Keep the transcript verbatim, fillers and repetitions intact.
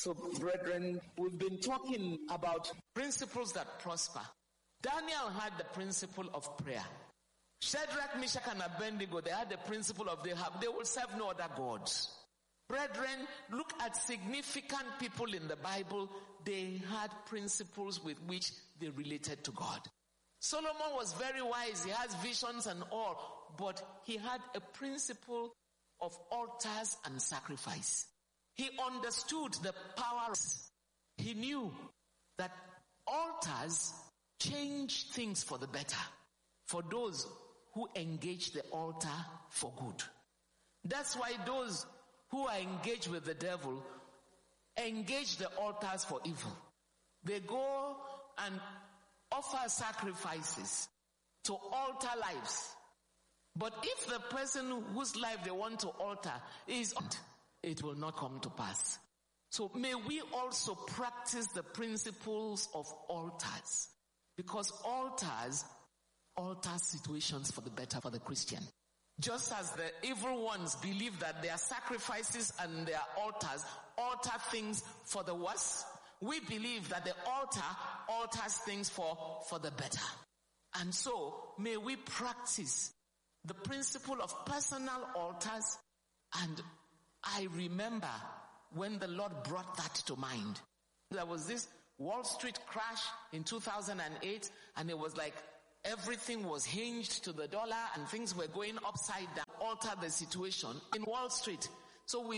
So, brethren, we've been talking about principles that prosper. Daniel had the principle of prayer. Shadrach, Meshach, and Abednego, they had the principle of they have, they will serve no other gods. Brethren, look at significant people in the Bible. They had principles with which they related to God. Solomon was very wise. He has visions and all, but he had a principle of altars and sacrifice. He understood the power. He knew that altars change things for the better for those who engage the altar for good. That's why those who are engaged with the devil engage the altars for evil. They go and offer sacrifices to alter lives. But if the person whose life they want to alter is, it will not come to pass. So may we also practice the principles of altars, because altars alter situations for the better for the Christian. Just as the evil ones believe that their sacrifices and their altars alter things for the worse, we believe that the altar alters things for, for the better. And so may we practice the principle of personal altars. And I remember when the Lord brought that to mind. There was this Wall Street crash in two thousand eight, and it was like everything was hinged to the dollar and things were going upside down. Alter the situation in Wall Street. So we